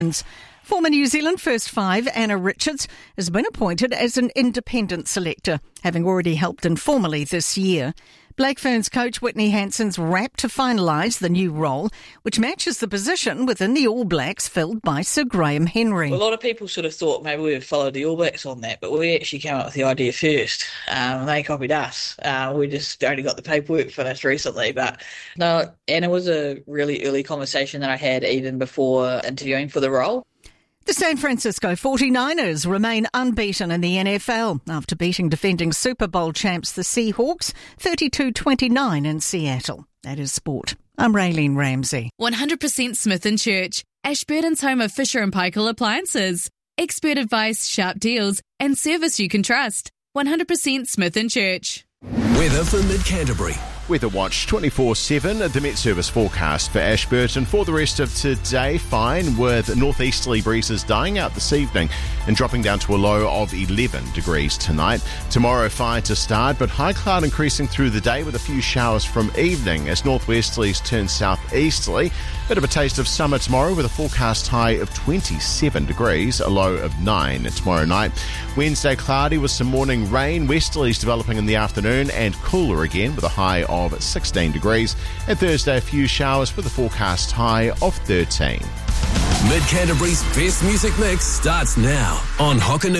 Former New Zealand First Five Anna Richards has been appointed as an independent selector, having already helped informally this year. Black Ferns coach Whitney Hansen's rapt to finalise the new role, which matches the position within the All Blacks filled by Sir Graham Henry. Well, a lot of people sort of thought maybe we would follow the All Blacks on that, but we actually came up with the idea first. They copied us. We just only got the paperwork finished recently. But no, Anna was a really early conversation that I had even before interviewing for the role. The San Francisco 49ers remain unbeaten in the NFL after beating defending Super Bowl champs the Seahawks 32-29 in Seattle. That is sport. I'm Raylene Ramsey. 100% Smith & Church, Ashburton's home of Fisher & Paykel appliances. Expert advice, sharp deals and service you can trust. 100% Smith & Church. Weather for Mid-Canterbury. Weather Watch 24/7, the Met Service forecast for Ashburton. For the rest of today, fine, with northeasterly breezes dying out this evening and dropping down to a low of 11 degrees tonight. Tomorrow, fine to start, but high cloud increasing through the day with a few showers from evening as northwesterlies turn southeasterly. Bit of a taste of summer tomorrow with a forecast high of 27 degrees, a low of 9 tomorrow night. Wednesday, cloudy with some morning rain, westerlies developing in the afternoon and cooler again with a high of 16 degrees. And Thursday, a few showers with a forecast high of 13. Mid-Canterbury's best music mix starts now on Hokanui.